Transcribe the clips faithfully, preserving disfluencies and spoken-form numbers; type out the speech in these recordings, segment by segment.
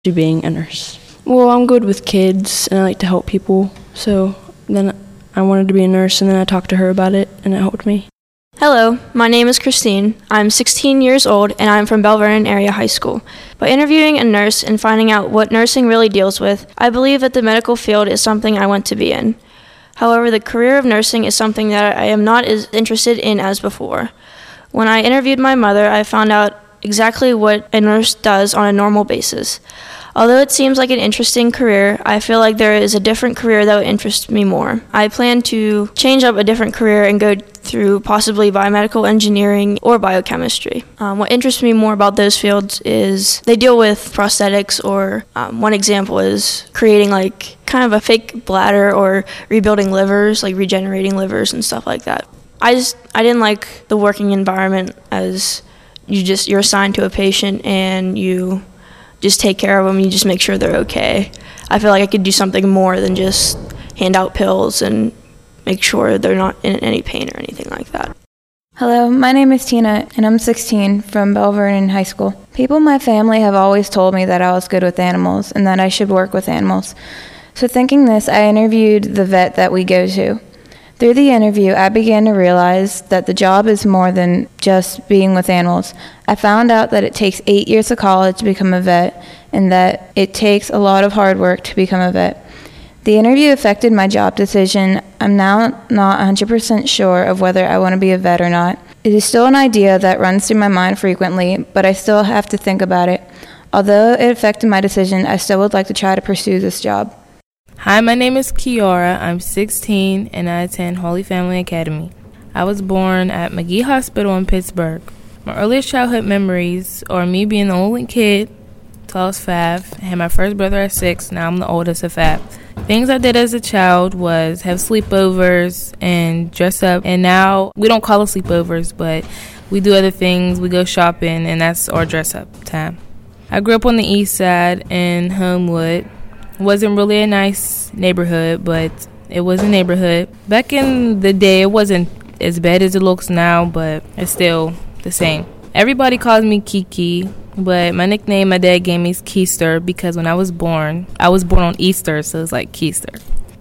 to being a nurse? Well, I'm good with kids and I like to help people, so then I wanted to be a nurse and then I talked to her about it and it helped me. Hello, my name is Christine. I'm sixteen years old and I'm from Belle Vernon Area High School. By interviewing a nurse and finding out what nursing really deals with, I believe that the medical field is something I want to be in. However, the career of nursing is something that I am not as interested in as before. When I interviewed my mother, I found out exactly what a nurse does on a normal basis. Although it seems like an interesting career, I feel like there is a different career that would interest me more. I plan to change up a different career and go through possibly biomedical engineering or biochemistry. Um, what interests me more about those fields is they deal with prosthetics, or um, one example is creating like kind of a fake bladder or rebuilding livers, like regenerating livers and stuff like that. I just I didn't like the working environment, as you just you're assigned to a patient and you just take care of them, you just make sure they're okay. I feel like I could do something more than just hand out pills and make sure they're not in any pain or anything like that. Hello, my name is Tina, and I'm sixteen from Belle Vernon High School. People in my family have always told me that I was good with animals and that I should work with animals. So thinking this, I interviewed the vet that we go to. Through the interview, I began to realize that the job is more than just being with animals. I found out that it takes eight years of college to become a vet, and that it takes a lot of hard work to become a vet. The interview affected my job decision. I'm now not one hundred percent sure of whether I want to be a vet or not. It is still an idea that runs through my mind frequently, but I still have to think about it. Although it affected my decision, I still would like to try to pursue this job. Hi, my name is Kiara. I'm sixteen and I attend Holy Family Academy. I was born at McGee Hospital in Pittsburgh. My earliest childhood memories are me being the only kid, tallest five. I had my first brother at six. Now I'm the oldest of five. Things I did as a child was have sleepovers and dress up. And now we don't call it sleepovers, but we do other things. We go shopping, and that's our dress up time. I grew up on the east side in Homewood. Wasn't really a nice neighborhood, but it was a neighborhood. Back in the day, it wasn't as bad as it looks now, but it's still the same. Everybody calls me Kiki, but my nickname my dad gave me is Keister because when I was born, I was born on Easter, so it's like Keister.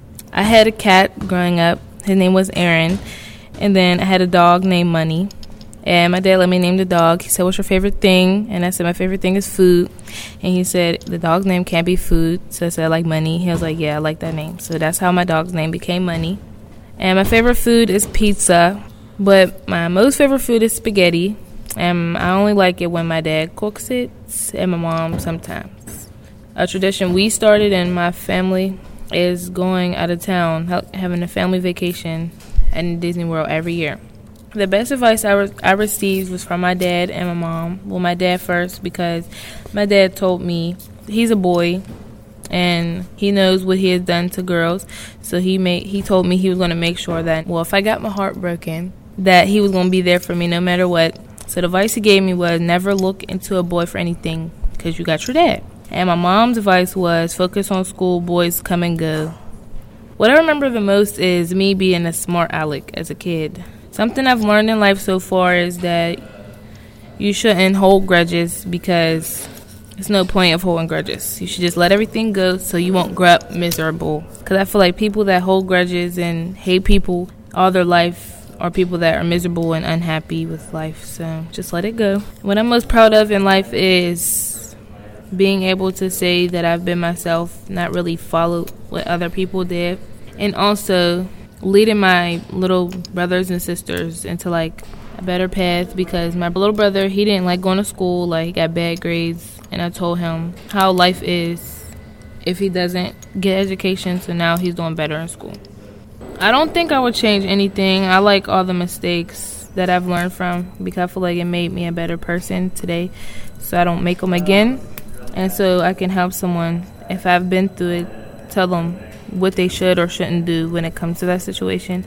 I had a cat growing up. His name was Aaron, and then I had a dog named Money. And my dad let me name the dog. He said, "What's your favorite thing?" And I said, "My favorite thing is food." And he said, "The dog's name can't be food." So I said, "I like Money." He was like, "Yeah, I like that name." So that's how my dog's name became Money. And my favorite food is pizza. But my most favorite food is spaghetti. And I only like it when my dad cooks it and my mom sometimes. A tradition we started in my family is going out of town, having a family vacation at Disney World every year. The best advice I, re- I received was from my dad and my mom. Well, my dad first, because my dad told me he's a boy and he knows what he has done to girls. So he made he told me he was going to make sure that, well, if I got my heart broken, that he was going to be there for me no matter what. So the advice he gave me was never look into a boy for anything because you got your dad. And my mom's advice was focus on school, boys come and go. What I remember the most is me being a smart aleck as a kid. Something I've learned in life so far is that you shouldn't hold grudges because there's no point of holding grudges. You should just let everything go so you won't grow up miserable. Because I feel like people that hold grudges and hate people all their life are people that are miserable and unhappy with life. So just let it go. What I'm most proud of in life is being able to say that I've been myself, not really followed what other people did. And also leading my little brothers and sisters into like a better path, because my little brother, he didn't like going to school, like he got bad grades, and I told him how life is if he doesn't get education, so now he's doing better in school. I don't think I would change anything. I like all the mistakes that I've learned from because I feel like it made me a better person today, so I don't make them again, and so I can help someone if I've been through it, tell them what they should or shouldn't do when it comes to that situation.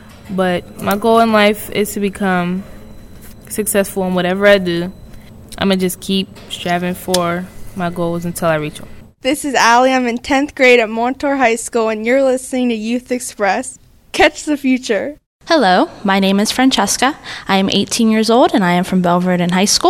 But my goal in life is to become successful in whatever I do. I'm going to just keep striving for my goals until I reach them. This is Allie. I'm in tenth grade at Montour High School, and you're listening to Youth Express. Catch the future. Hello, my name is Francesca. I am eighteen years old, and I am from Belle Vernon High School.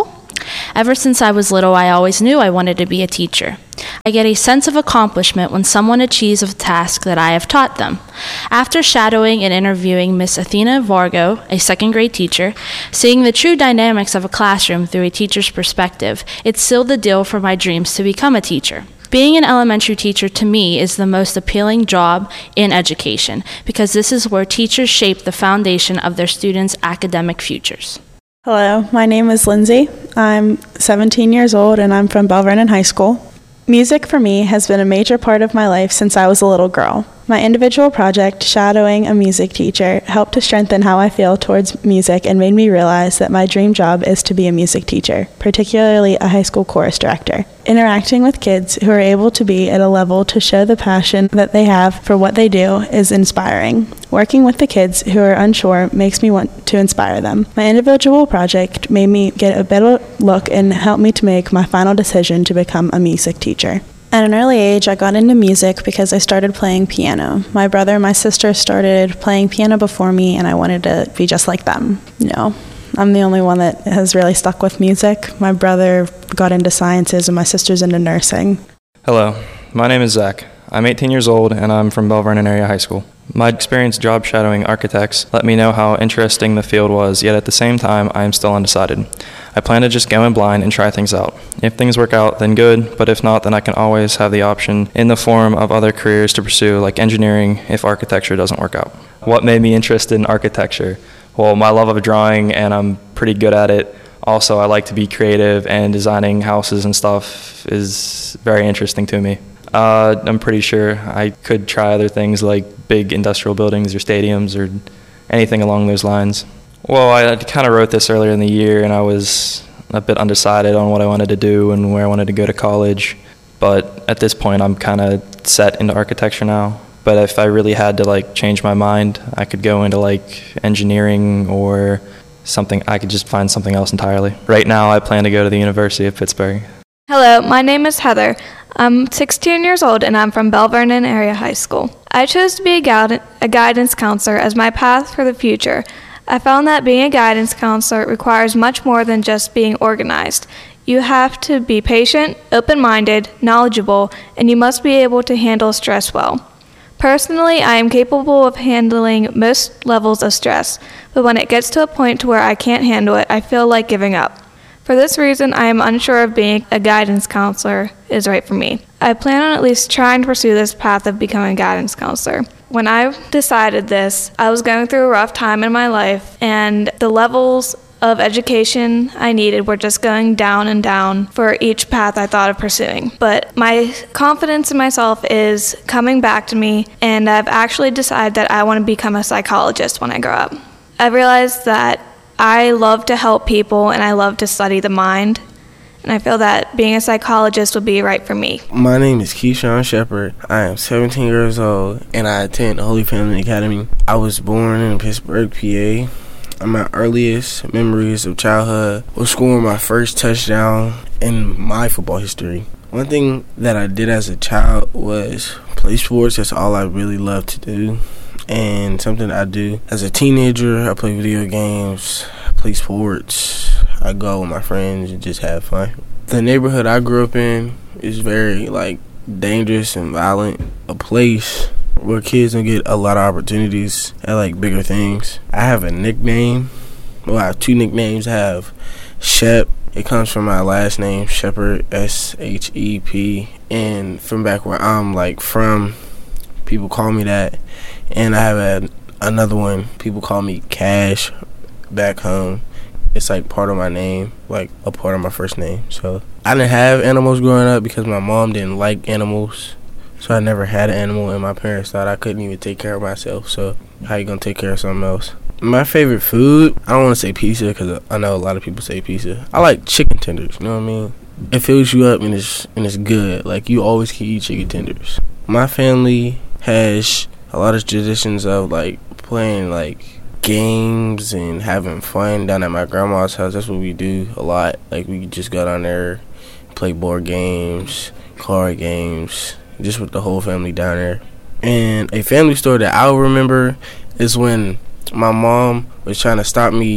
Ever since I was little, I always knew I wanted to be a teacher. I get a sense of accomplishment when someone achieves a task that I have taught them. After shadowing and interviewing Miss Athena Vargo, a second grade teacher, seeing the true dynamics of a classroom through a teacher's perspective, it sealed the deal for my dreams to become a teacher. Being an elementary teacher to me is the most appealing job in education because this is where teachers shape the foundation of their students' academic futures. Hello, my name is Lindsay. I'm seventeen years old and I'm from Bell Vernon High School. Music for me has been a major part of my life since I was a little girl. My individual project, Shadowing a Music Teacher, helped to strengthen how I feel towards music and made me realize that my dream job is to be a music teacher, particularly a high school chorus director. Interacting with kids who are able to be at a level to show the passion that they have for what they do is inspiring. Working with the kids who are unsure makes me want to inspire them. My individual project made me get a better look and helped me to make my final decision to become a music teacher. At an early age, I got into music because I started playing piano. My brother and my sister started playing piano before me, and I wanted to be just like them. No, I'm the only one that has really stuck with music. My brother got into sciences, and my sister's into nursing. Hello, my name is Zach. I'm eighteen years old, and I'm from Bell Vernon Area High School. My experience job shadowing architects let me know how interesting the field was, yet at the same time, I am still undecided. I plan to just go in blind and try things out. If things work out, then good, but if not, then I can always have the option in the form of other careers to pursue, like engineering, if architecture doesn't work out. What made me interested in architecture? Well, my love of drawing, and I'm pretty good at it. Also, I like to be creative, and designing houses and stuff is very interesting to me. Uh, I'm pretty sure I could try other things like big industrial buildings or stadiums or anything along those lines. Well, I kind of wrote this earlier in the year, and I was a bit undecided on what I wanted to do and where I wanted to go to college. But at this point, I'm kind of set into architecture now. But if I really had to like change my mind, I could go into like engineering or something. I could just find something else entirely. Right now, I plan to go to the University of Pittsburgh. Hello, my name is Heather. I'm sixteen years old and I'm from Bell Vernon Area High School. I chose to be a, guid- a guidance counselor as my path for the future. I found that being a guidance counselor requires much more than just being organized. You have to be patient, open-minded, knowledgeable, and you must be able to handle stress well. Personally, I am capable of handling most levels of stress, but when it gets to a point to where I can't handle it, I feel like giving up. For this reason, I am unsure if being a guidance counselor is right for me. I plan on at least trying to pursue this path of becoming a guidance counselor. When I decided this, I was going through a rough time in my life, and the levels of education I needed were just going down and down for each path I thought of pursuing. But my confidence in myself is coming back to me, and I've actually decided that I want to become a psychologist when I grow up. I realized that I love to help people and I love to study the mind, and I feel that being a psychologist would be right for me. My name is Keyshawn Shepard. I am seventeen years old and I attend Holy Family Academy. I was born in Pittsburgh, P A. My earliest memories of childhood was scoring my first touchdown in my football history. One thing that I did as a child was play sports. That's all I really loved to do. And something I do as a teenager, I play video games, I play sports, I go out with my friends and just have fun. The neighborhood I grew up in is very like dangerous and violent, a place where kids don't get a lot of opportunities at like bigger things. I have a nickname, well I have two nicknames. I have Shep, it comes from my last name, Shepard, S H E P, and from back where I'm like from, people call me that. And I have a, another one, people call me Cash back home. It's like part of my name, like a part of my first name. So I didn't have animals growing up because my mom didn't like animals. So I never had an animal, and my parents thought I couldn't even take care of myself. So how you gonna take care of something else? My favorite food, I don't want to say pizza because I know a lot of people say pizza. I like chicken tenders, you know what I mean? It fills you up and it's, and it's good. Like you always can eat chicken tenders. My family has a lot of traditions of like playing like games and having fun down at my grandma's house. That's what we do a lot. Like we just go down there, play board games, card games, just with the whole family down there. And a family story that I'll remember is when my mom was trying to stop me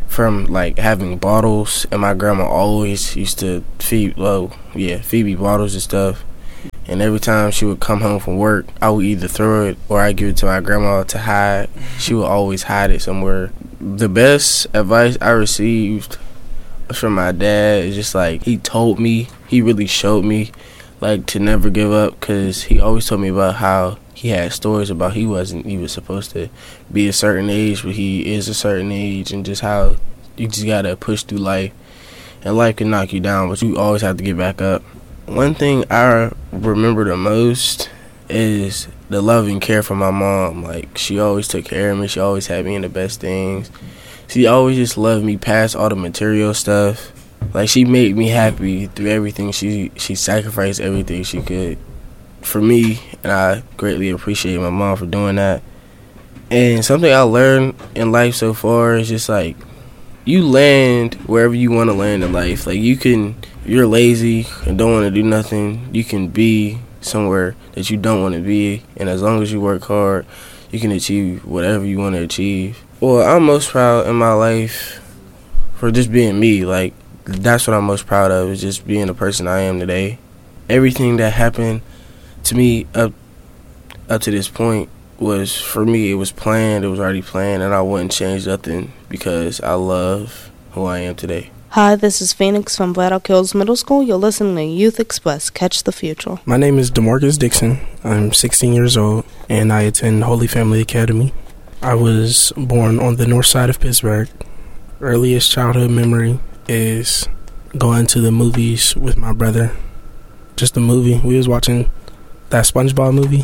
from like having bottles, and my grandma always used to feed, well, yeah, feed me bottles and stuff. And every time she would come home from work, I would either throw it or I give it to my grandma to hide. She would always hide it somewhere. The best advice I received was from my dad. It's just like he told me, he really showed me, like, to never give up, because he always told me about how he had stories about he wasn't even supposed to be a certain age, but he is a certain age, and just how you just gotta push through life, and life can knock you down, but you always have to get back up. One thing I remember the most is the love and care from my mom. Like, she always took care of me. She always had me in the best things. She always just loved me past all the material stuff. Like, she made me happy through everything. She she sacrificed everything she could for me, and I greatly appreciate my mom for doing that. And something I learned in life so far is just, like, you land wherever you want to land in life. Like, you can, if you're lazy and don't want to do nothing, you can be somewhere that you don't want to be, and as long as you work hard, you can achieve whatever you want to achieve. Well, I'm most proud in my life for just being me. Like, that's what I'm most proud of, is just being the person I am today. Everything that happened to me up up to this point was, for me, it was planned, it was already planned, and I wouldn't change nothing because I love who I am today. Hi, this is Phoenix from Black Elk Hills Middle School. You're listening to Youth Express. Catch the future. My name is DeMarcus Dixon. I'm sixteen years old, and I attend Holy Family Academy. I was born on the north side of Pittsburgh. Earliest childhood memory is going to the movies with my brother. Just a movie. We was watching that SpongeBob movie.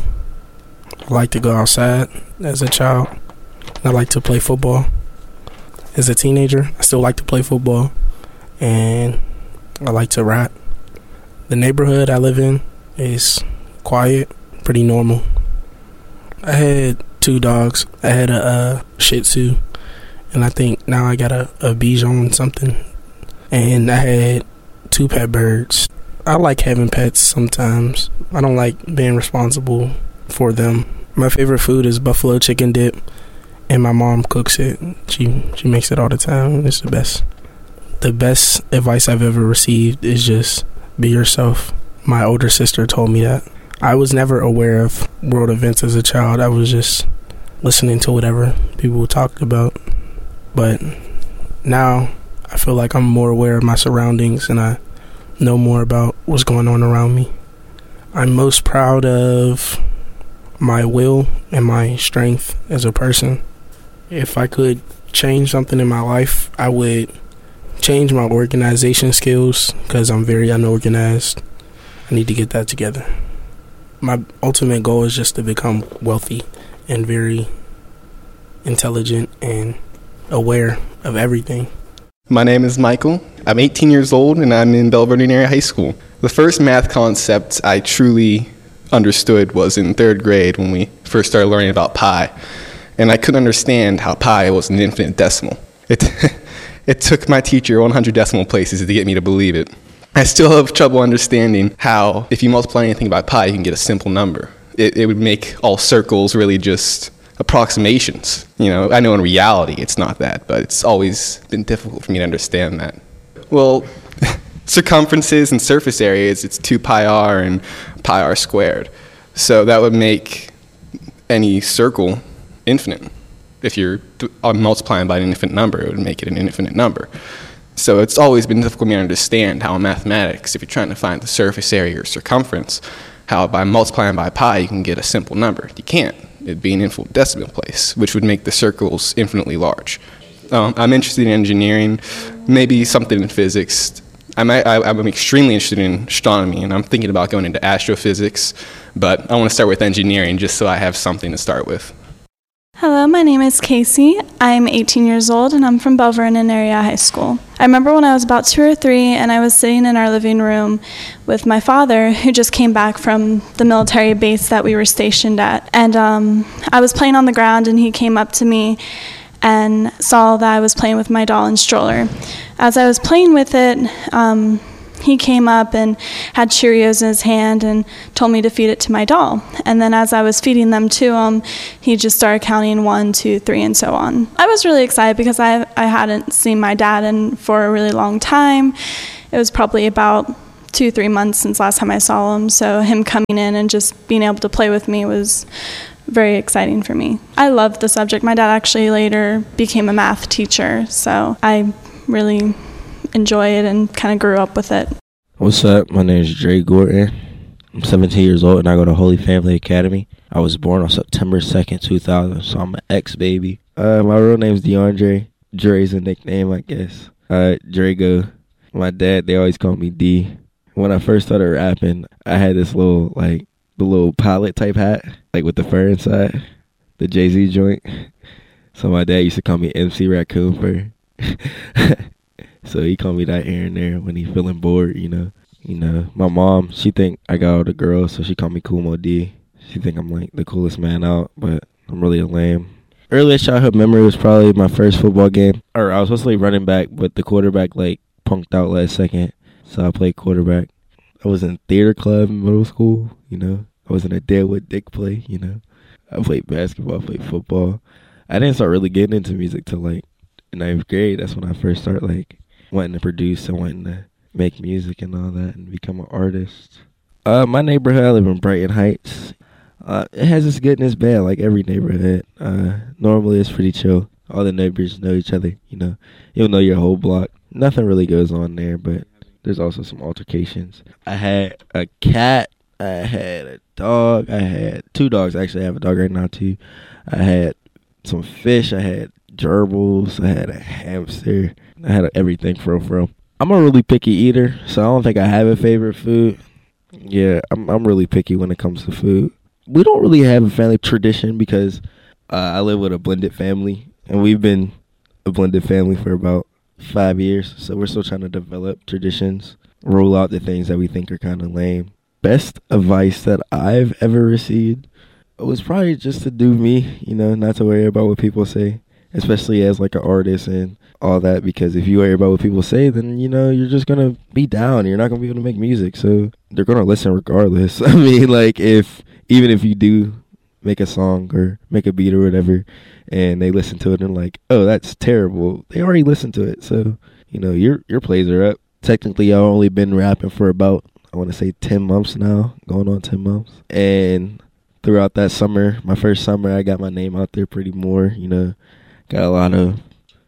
I like to go outside as a child. I like to play football. As a teenager, I still like to play football. And I like to rap. The neighborhood I live in is quiet, pretty normal. I had two dogs. I had a uh, Shih Tzu, and I think now I got a, a Bichon something. And I had two pet birds. I like having pets sometimes. I don't like being responsible for them. My favorite food is buffalo chicken dip, and my mom cooks it. She she makes it all the time. It's the best. The best advice I've ever received is just be yourself. My older sister told me that. I was never aware of world events as a child. I was just listening to whatever people talked about. But now I feel like I'm more aware of my surroundings, and I know more about what's going on around me. I'm most proud of my will and my strength as a person. If I could change something in my life, I would change my organization skills, because I'm very unorganized. I need to get that together. My ultimate goal is just to become wealthy and very intelligent and aware of everything. My name is Michael. I'm eighteen years old, and I'm in Belle Vernon Area High School. The first math concept I truly understood was in third grade when we first started learning about pi. And I couldn't understand how pi was an infinite decimal. It, it took my teacher one hundred decimal places to get me to believe it. I still have trouble understanding how, if you multiply anything by pi, you can get a simple number. It, it would make all circles really just approximations. You know, I know in reality it's not that, but it's always been difficult for me to understand that. Well, circumferences and surface areas, it's two pi r and pi r squared. So that would make any circle infinite. If you're multiplying by an infinite number, it would make it an infinite number. So it's always been difficult for me to understand how in mathematics, if you're trying to find the surface area or circumference, how by multiplying by pi you can get a simple number. You can't. It'd be an infinite decimal place, which would make the circles infinitely large. Um, I'm interested in engineering, maybe something in physics. I'm, I, I'm extremely interested in astronomy, and I'm thinking about going into astrophysics, but I want to start with engineering just so I have something to start with. Hello, my name is Casey. I'm eighteen years old, and I'm from Belle Vernon Area High School. I remember when I was about two or three, and I was sitting in our living room with my father, who just came back from the military base that we were stationed at. And um, I was playing on the ground, and he came up to me and saw that I was playing with my doll and stroller. As I was playing with it, um, He came up and had Cheerios in his hand and told me to feed it to my doll. And then as I was feeding them to him, he just started counting one, two, three, and so on. I was really excited because I, I hadn't seen my dad in for a really long time. It was probably about two, three months since last time I saw him. So him coming in and just being able to play with me was very exciting for me. I loved the subject. My dad actually later became a math teacher, so I really enjoy it and kind of grew up with it. What's up? My name is Dre Gordon. I'm seventeen years old and I go to Holy Family Academy. I was born on September second, two thousand, so I'm an ex-baby. Uh, my real name is DeAndre. Dre's a nickname, I guess. Uh, Drago. My dad, they always call me D. When I first started rapping, I had this little, like, the little pilot type hat, like with the fur inside, the Jay-Z joint. So my dad used to call me M C Raccoon Fur. So he called me that here and there when he feeling bored, you know. You know, my mom, she think I got all the girls, so she call me Cool Mo D. She think I'm like the coolest man out, but I'm really a lame. Earliest childhood memory was probably my first football game. Or I was supposed to be running back, but the quarterback like punked out last second, so I played quarterback. I was in theater club in middle school, you know. I was in a Deadwood Dick play, you know. I played basketball, I played football. I didn't start really getting into music till like ninth grade. That's when I first started like wanting to produce and wanting to make music and all that and become an artist. Uh, my neighborhood, I live in Brighton Heights. Uh, it has its good and its bad, like every neighborhood. Uh, normally it's pretty chill. All the neighbors know each other, you know. You'll know your whole block. Nothing really goes on there, but there's also some altercations. I had a cat. I had a dog. I had two dogs. Actually, I have a dog right now, too. I had some fish. I had gerbils. I had a hamster. I had everything for real. I'm a really picky eater, so I don't think I have a favorite food. Yeah, I'm I'm really picky when it comes to food. We don't really have a family tradition because uh, I live with a blended family, and we've been a blended family for about five years, so we're still trying to develop traditions, roll out the things that we think are kind of lame. Best advice that I've ever received was probably just to do me, you know, not to worry about what people say, especially as like an artist and all that, because if you worry about what people say, then, you know, you're just going to be down. You're not going to be able to make music, so they're going to listen regardless. I mean, like, if even if you do make a song or make a beat or whatever, and they listen to it and like, oh, that's terrible, they already listened to it, so, you know, your your plays are up. Technically, I've only been rapping for about, I want to say ten months now, going on ten months, and throughout that summer, my first summer, I got my name out there pretty more, you know, got a lot of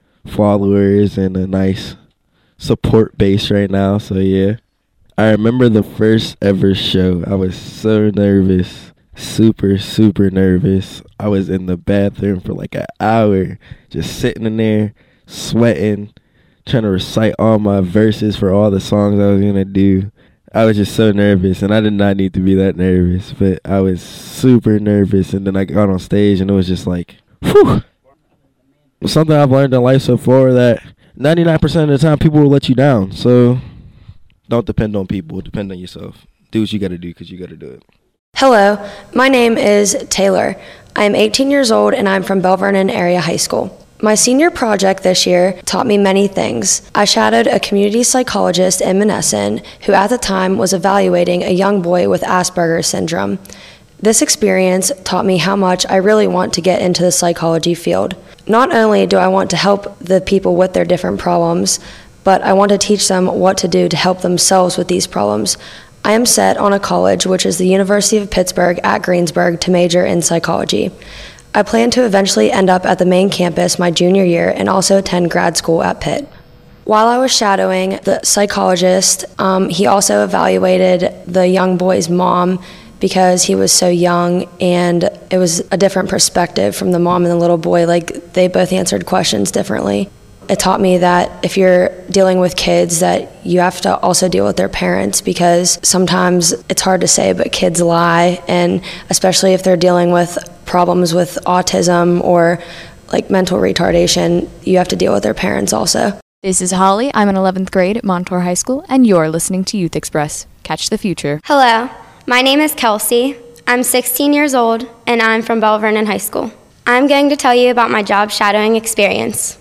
followers and a nice support base right now, so yeah. I remember the first ever show. I was so nervous, super, super nervous. I was in the bathroom for like an hour, just sitting in there, sweating, trying to recite all my verses for all the songs I was going to do. I was just so nervous, and I did not need to be that nervous, but I was super nervous, and then I got on stage, and it was just like, whew. Something I've learned in life so far, that ninety-nine percent of the time people will let you down. So don't depend on people. Depend on yourself. Do what you got to do because you got to do it. Hello, my name is Taylor. I am eighteen years old and I'm from Belle Vernon Area High School. My senior project this year taught me many things. I shadowed a community psychologist in Monessen who at the time was evaluating a young boy with Asperger's syndrome. This experience taught me how much I really want to get into the psychology field. Not only do I want to help the people with their different problems, but I want to teach them what to do to help themselves with these problems. I am set on a college, which is the University of Pittsburgh at Greensburg, to major in psychology. I plan to eventually end up at the main campus my junior year and also attend grad school at Pitt. While I was shadowing the psychologist, um, he also evaluated the young boy's mom because he was so young, and it was a different perspective from the mom and the little boy. Like, they both answered questions differently. It taught me that if you're dealing with kids, that you have to also deal with their parents, because sometimes it's hard to say, but kids lie, and especially if they're dealing with problems with autism or like mental retardation, you have to deal with their parents also. This is Holly. I'm in eleventh grade at Montour High School, and you're listening to Youth Express. Catch the future. Hello, my name is Kelsey. I'm sixteen years old, and I'm from Belle Vernon High School. I'm going to tell you about my job shadowing experience.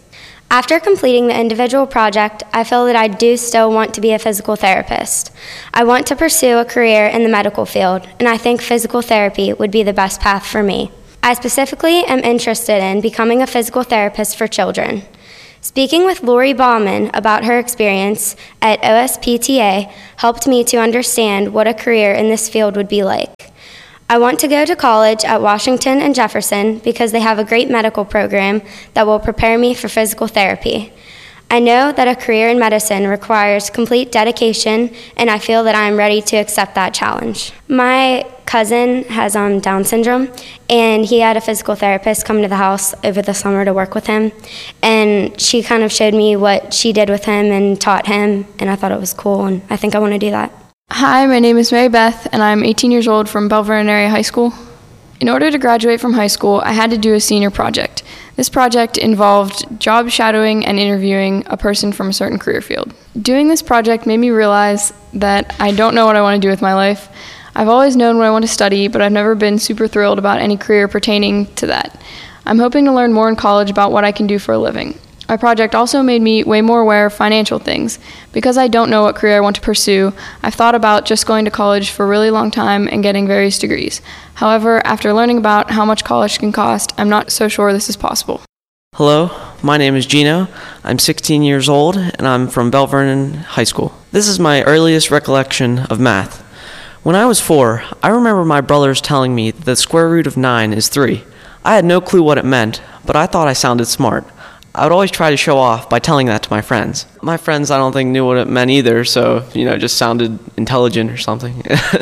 After completing the individual project, I feel that I do still want to be a physical therapist. I want to pursue a career in the medical field, and I think physical therapy would be the best path for me. I specifically am interested in becoming a physical therapist for children. Speaking with Lori Bauman about her experience at O S P T A helped me to understand what a career in this field would be like. I want to go to college at Washington and Jefferson because they have a great medical program that will prepare me for physical therapy. I know that a career in medicine requires complete dedication, and I feel that I am ready to accept that challenge. My cousin has um, Down syndrome, and he had a physical therapist come to the house over the summer to work with him, and she kind of showed me what she did with him and taught him, and I thought it was cool, and I think I want to do that. Hi, my name is Mary Beth, and I'm eighteen years old from Belle Vernon Area High School. In order to graduate from high school, I had to do a senior project. This project involved job shadowing and interviewing a person from a certain career field. Doing this project made me realize that I don't know what I want to do with my life. I've always known what I want to study, but I've never been super thrilled about any career pertaining to that. I'm hoping to learn more in college about what I can do for a living. My project also made me way more aware of financial things. Because I don't know what career I want to pursue, I've thought about just going to college for a really long time and getting various degrees. However, after learning about how much college can cost, I'm not so sure this is possible. Hello, my name is Gino. I'm sixteen years old, and I'm from Belle Vernon High School. This is my earliest recollection of math. When I was four, I remember my brothers telling me that the square root of nine is three. I had no clue what it meant, but I thought I sounded smart. I would always try to show off by telling that to my friends. My friends, I don't think, knew what it meant either, so, you know, it just sounded intelligent or something.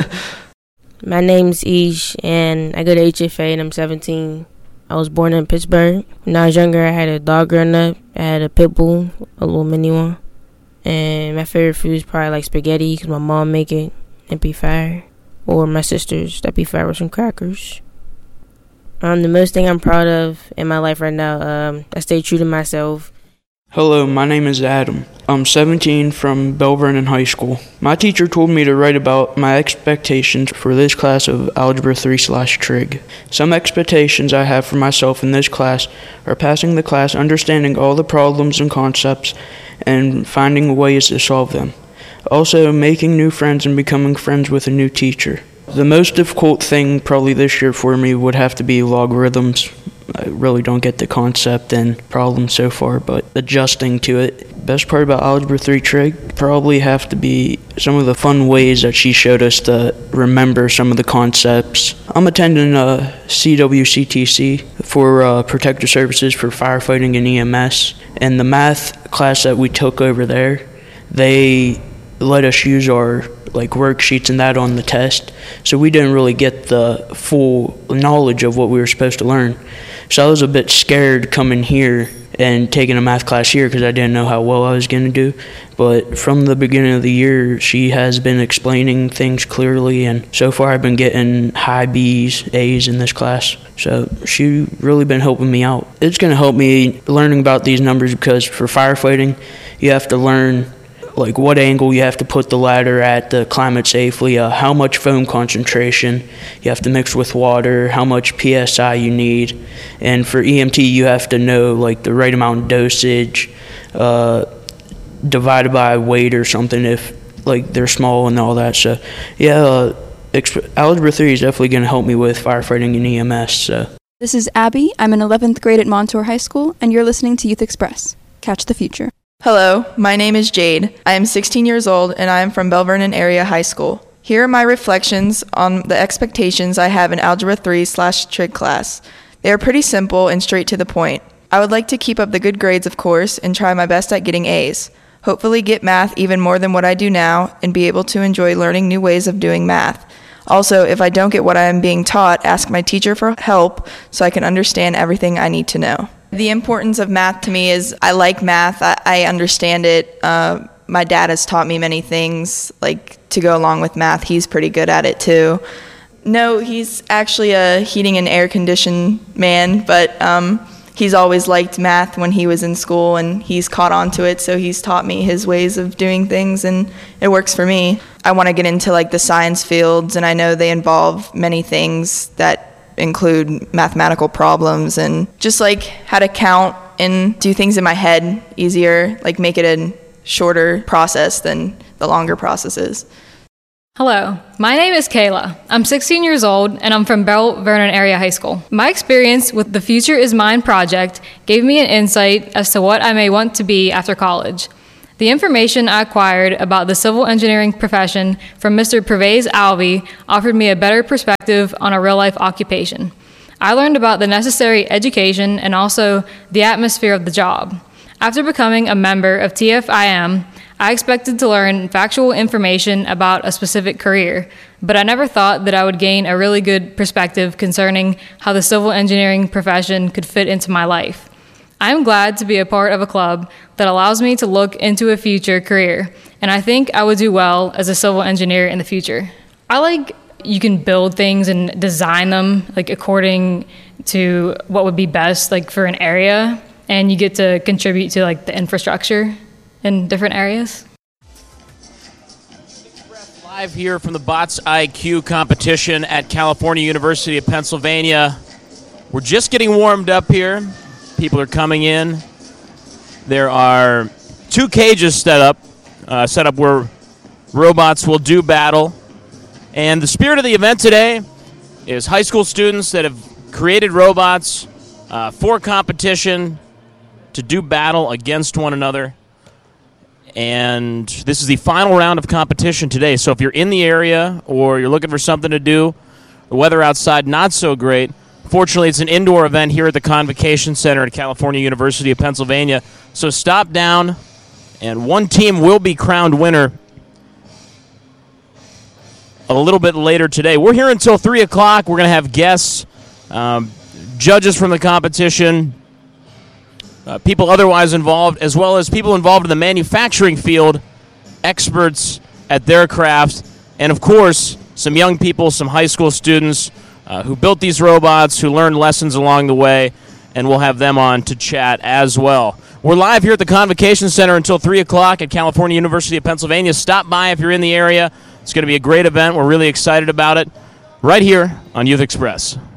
My name's Ish, and I go to H F A, and I'm seventeen. I was born in Pittsburgh. When I was younger, I had a dog growing up. I had a pit bull, a little mini one. And my favorite food is probably like spaghetti, because my mom make it. It'd be fire. Or my sister's, that'd be fire with some crackers. Um, the most thing I'm proud of in my life right now, um, I stay true to myself. Hello, my name is Adam. I'm seventeen from Belle Vernon High School. My teacher told me to write about my expectations for this class of Algebra three slash Trig. Some expectations I have for myself in this class are passing the class, understanding all the problems and concepts, and finding ways to solve them. Also, making new friends and becoming friends with a new teacher. The most difficult thing probably this year for me would have to be logarithms. I really don't get the concept and problem so far, but adjusting to it. Best part about Algebra three Trig probably have to be some of the fun ways that she showed us to remember some of the concepts. I'm attending a C W C T C for uh, Protective Services for Firefighting and E M S, and the math class that we took over there, they let us use our like worksheets and that on the test, so we didn't really get the full knowledge of what we were supposed to learn. So I was a bit scared coming here and taking a math class here because I didn't know how well I was going to do. But from the beginning of the year, she has been explaining things clearly, and so far I've been getting high B's, A's in this class. So she really been helping me out. It's going to help me learning about these numbers because for firefighting, you have to learn like what angle you have to put the ladder at to climb it safely, uh, how much foam concentration you have to mix with water, how much P S I you need. And for E M T, you have to know like the right amount of dosage uh, divided by weight or something if like they're small and all that. So yeah, uh, exp- Algebra three is definitely going to help me with firefighting and E M S. So. This is Abby. I'm in eleventh grade at Montour High School, and you're listening to Youth Express. Catch the future. Hello, my name is Jade. I am sixteen years old and I am from Belle Vernon Area High School. Here are my reflections on the expectations I have in Algebra three slash Trig class. They are pretty simple and straight to the point. I would like to keep up the good grades, of course, and try my best at getting A's. Hopefully get math even more than what I do now and be able to enjoy learning new ways of doing math. Also, if I don't get what I am being taught, ask my teacher for help so I can understand everything I need to know. The importance of math to me is I like math. I, I understand it. Uh, my dad has taught me many things, like to go along with math. He's pretty good at it too. No, he's actually a heating and air condition man, but um, he's always liked math when he was in school, and he's caught on to it, so he's taught me his ways of doing things, and it works for me. I want to get into like the science fields, and I know they involve many things that include mathematical problems and just like how to count and do things in my head easier, like make it a shorter process than the longer processes. Hello, my name is Kayla. I'm sixteen years old and I'm from Bell Vernon Area High School. My experience with the Future is Mine project gave me an insight as to what I may want to be after college. The information I acquired about the civil engineering profession from Mister Pervez Alvey offered me a better perspective on a real-life occupation. I learned about the necessary education and also the atmosphere of the job. After becoming a member of T F I M, I expected to learn factual information about a specific career, but I never thought that I would gain a really good perspective concerning how the civil engineering profession could fit into my life. I am glad to be a part of a club that allows me to look into a future career, and I think I would do well as a civil engineer in the future. I like you can build things and design them like according to what would be best like for an area, and you get to contribute to like the infrastructure in different areas. Live here from the Bots I Q competition at California University of Pennsylvania. We're just getting warmed up here. People are coming in. There are two cages set up, uh, set up where robots will do battle. And the spirit of the event today is high school students that have created robots uh, for competition to do battle against one another. And this is the final round of competition today. So if you're in the area or you're looking for something to do, the weather outside not so great. Fortunately, it's an indoor event here at the Convocation Center at California University of Pennsylvania. So stop down, and one team will be crowned winner a little bit later today. We're here until three o'clock. We're going to have guests, um, judges from the competition, Uh, people otherwise involved, as well as people involved in the manufacturing field, experts at their craft, and of course, some young people, some high school students uh, who built these robots, who learned lessons along the way, and we'll have them on to chat as well. We're live here at the Convocation Center until three o'clock at California University of Pennsylvania. Stop by if you're in the area. It's going to be a great event. We're really excited about it. Right here on Youth Express.